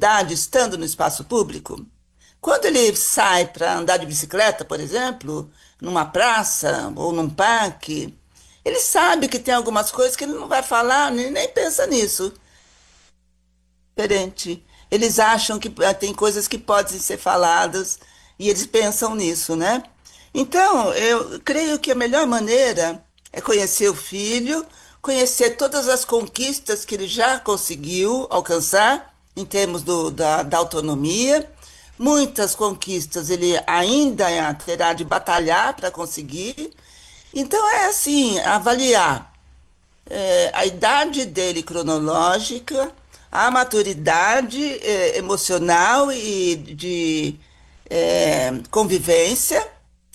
felicidade estando no espaço público? Quando ele sai para andar de bicicleta, por exemplo, numa praça ou num parque, ele sabe que tem algumas coisas que ele não vai falar, nem pensa nisso. Diferente. Eles acham que tem coisas que podem ser faladas e eles pensam nisso, né? Então, eu creio que a melhor maneira é conhecer o filho, conhecer todas as conquistas que ele já conseguiu alcançar em termos da autonomia. Muitas conquistas ele ainda terá de batalhar para conseguir. Então, é assim, avaliar a idade dele cronológica, a maturidade emocional e de convivência,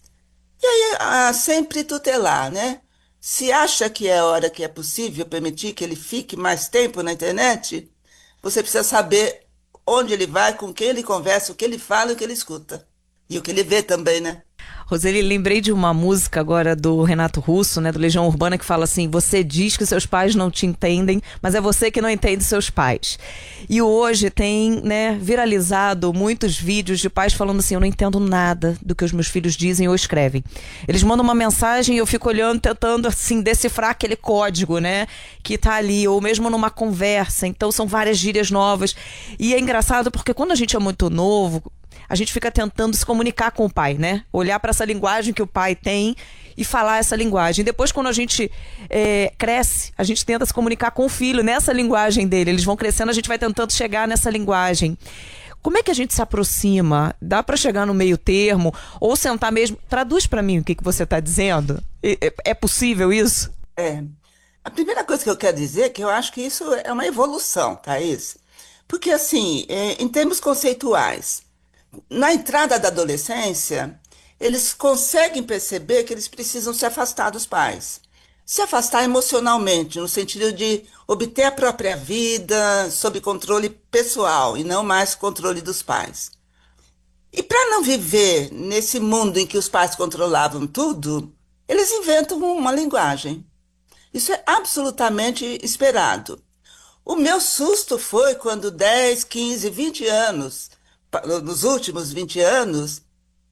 e aí sempre tutelar, né? Se acha que é hora que é possível permitir que ele fique mais tempo na internet, você precisa saber onde ele vai, com quem ele conversa, o que ele fala e o que ele escuta. E o que ele vê também, né? Roseli, lembrei de uma música agora do Renato Russo, né, do Legião Urbana, que fala assim: você diz que seus pais não te entendem, mas é você que não entende seus pais. E hoje tem, né, viralizado muitos vídeos de pais falando assim: eu não entendo nada do que os meus filhos dizem ou escrevem. Eles mandam uma mensagem e eu fico olhando, tentando assim decifrar aquele código, né, que tá ali, ou mesmo numa conversa. Então são várias gírias novas. E é engraçado porque quando a gente é muito novo, a gente fica tentando se comunicar com o pai, né? Olhar para essa linguagem que o pai tem e falar essa linguagem. Depois, quando a gente cresce, a gente tenta se comunicar com o filho nessa linguagem dele. Eles vão crescendo, a gente vai tentando chegar nessa linguagem. Como é que a gente se aproxima? Dá para chegar no meio termo? Ou sentar mesmo? Traduz para mim o que você está dizendo. É possível isso? É. A primeira coisa que eu quero dizer é que eu acho que isso é uma evolução, Thaís. Porque, assim, em termos conceituais, na entrada da adolescência, eles conseguem perceber que eles precisam se afastar dos pais. Se afastar emocionalmente, no sentido de obter a própria vida sob controle pessoal e não mais controle dos pais. E para não viver nesse mundo em que os pais controlavam tudo, eles inventam uma linguagem. Isso é absolutamente esperado. O meu susto foi quando 10, 15, 20 anos, nos últimos 20 anos,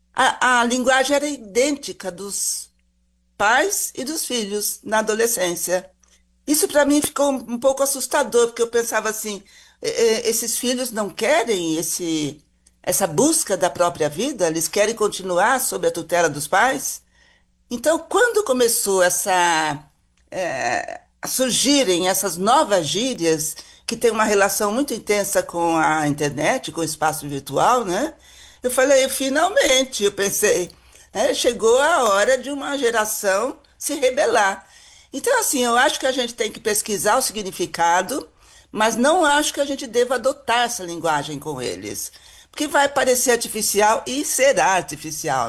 a linguagem era idêntica dos pais e dos filhos na adolescência. Isso para mim ficou um pouco assustador, porque eu pensava assim, esses filhos não querem essa busca da própria vida, eles querem continuar sob a tutela dos pais? Então, quando começou a surgirem essas novas gírias que têm uma relação muito intensa com a internet, com o espaço virtual, né? Eu falei, finalmente, eu pensei, chegou a hora de uma geração se rebelar. Então, assim, eu acho que a gente tem que pesquisar o significado, mas não acho que a gente deva adotar essa linguagem com eles, porque vai parecer artificial e será artificial.